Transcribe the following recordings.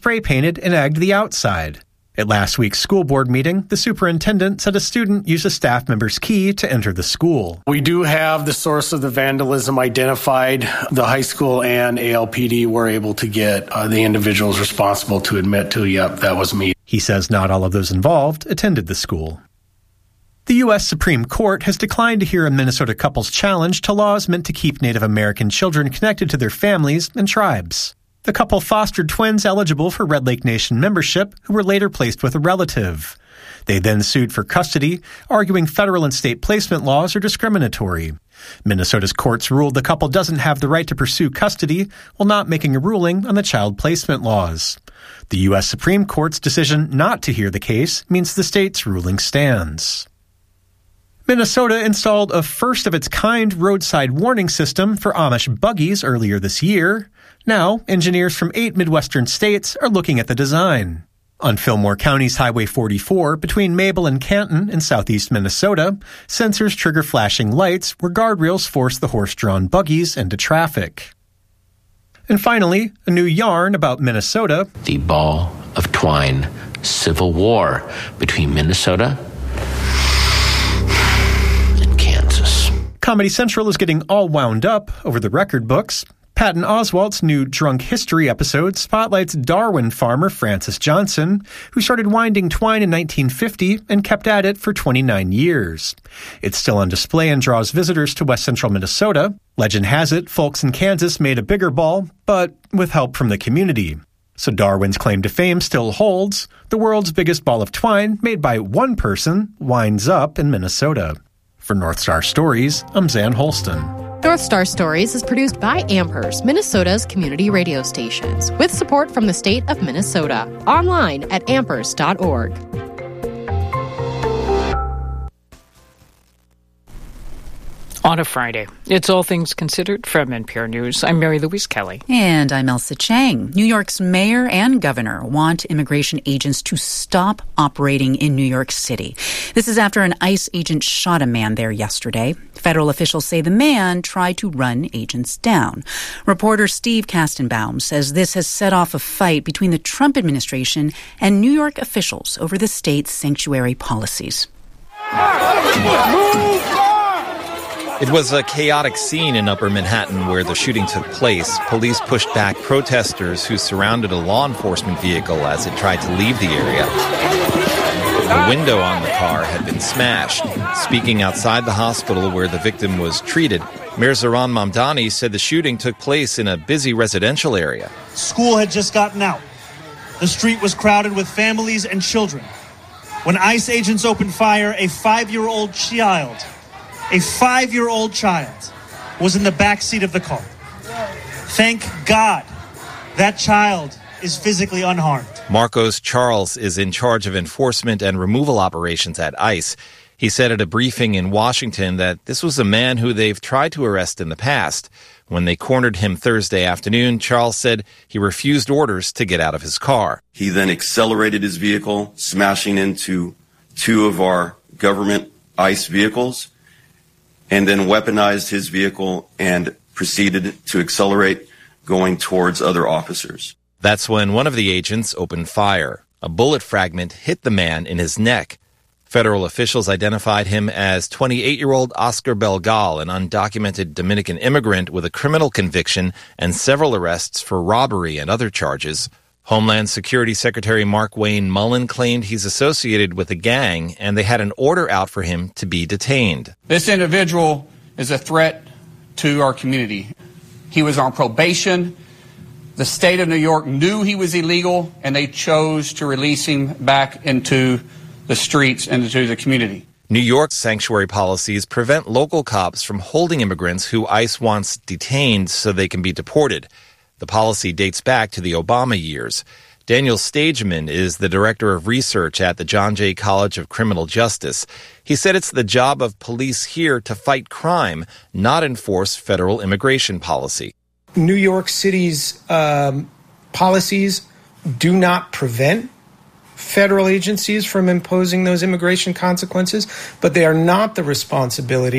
spray painted and egged the outside. At last week's school board meeting, the superintendent said a student used a staff member's key to enter the school. We do have the source of the vandalism identified. The high school and ALPD were able to get the individuals responsible to admit to, yep, that was me. He says not all of those involved attended the school. The U.S. Supreme Court has declined to hear a Minnesota couple's challenge to laws meant to keep Native American children connected to their families and tribes. The couple fostered twins eligible for Red Lake Nation membership who were later placed with a relative. They then sued for custody, arguing federal and state placement laws are discriminatory. Minnesota's courts ruled the couple doesn't have the right to pursue custody while not making a ruling on the child placement laws. The U.S. Supreme Court's decision not to hear the case means the state's ruling stands. Minnesota installed a first-of-its-kind roadside warning system for Amish buggies earlier this year. Now, engineers from 8 Midwestern states are looking at the design. On Fillmore County's Highway 44 between Mabel and Canton in southeast Minnesota, sensors trigger flashing lights where guardrails force the horse-drawn buggies into traffic. And finally, a new yarn about Minnesota. The Ball of Twine Civil War between Minnesota and Kansas. Comedy Central is getting all wound up over the record books. Patton Oswalt's new Drunk History episode spotlights Darwin farmer Francis Johnson, who started winding twine in 1950 and kept at it for 29 years. It's still on display and draws visitors to West Central Minnesota. Legend has it, folks in Kansas made a bigger ball, but with help from the community. So Darwin's claim to fame still holds. The world's biggest ball of twine, made by one person, winds up in Minnesota. For North Star Stories, I'm Zan Holston. North Star Stories is produced by Ampers, Minnesota's community radio stations, with support from the state of Minnesota. Online at ampers.org. On a Friday, it's All Things Considered from NPR News. I'm Mary Louise Kelly. And I'm Elsa Chang. New York's mayor and governor want immigration agents to stop operating in New York City. This is after an ICE agent shot a man there yesterday. Federal officials say the man tried to run agents down. Reporter Steve Kastenbaum says this has set off a fight between the Trump administration and New York officials over the state's sanctuary policies. It was a chaotic scene in Upper Manhattan where the shooting took place. Police pushed back protesters who surrounded a law enforcement vehicle as it tried to leave the area. The window on the car had been smashed. Speaking outside the hospital where the victim was treated, Mayor Zohran Mamdani said the shooting took place in a busy residential area. School had just gotten out. The street was crowded with families and children. When ICE agents opened fire, a 5-year-old child was in the back seat of the car. Thank God that child is physically unharmed. Marcos Charles is in charge of enforcement and removal operations at ICE. He said at a briefing in Washington that this was a man who they've tried to arrest in the past. When they cornered him Thursday afternoon, Charles said he refused orders to get out of his car. He then accelerated his vehicle, smashing into 2 of our government ICE vehicles, and then weaponized his vehicle and proceeded to accelerate, going towards other officers. That's when one of the agents opened fire. A bullet fragment hit the man in his neck. Federal officials identified him as 28-year-old Oscar Belgal, an undocumented Dominican immigrant with a criminal conviction and several arrests for robbery and other charges. Homeland Security Secretary Mark Wayne Mullen claimed he's associated with a gang, and they had an order out for him to be detained. This individual is a threat to our community. He was on probation. The state of New York knew he was illegal, and they chose to release him back into the streets and into the community. New York's sanctuary policies prevent local cops from holding immigrants who ICE wants detained so they can be deported. The policy dates back to the Obama years. Daniel Stageman is the director of research at the John Jay College of Criminal Justice. He said it's the job of police here to fight crime, not enforce federal immigration policy. New York City's policies do not prevent federal agencies from imposing those immigration consequences, but they are not the responsibility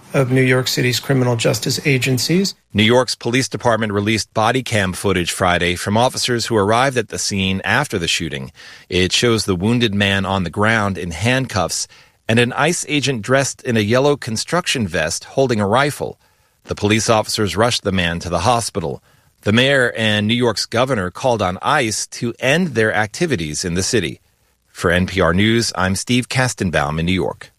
of New York City's criminal justice agencies. New York's police department released body cam footage Friday from officers who arrived at the scene after the shooting. It shows the wounded man on the ground in handcuffs and an ICE agent dressed in a yellow construction vest holding a rifle. The police officers rushed the man to the hospital. The mayor and New York's governor called on ICE to end their activities in the city. For NPR News, I'm Steve Kastenbaum in New York.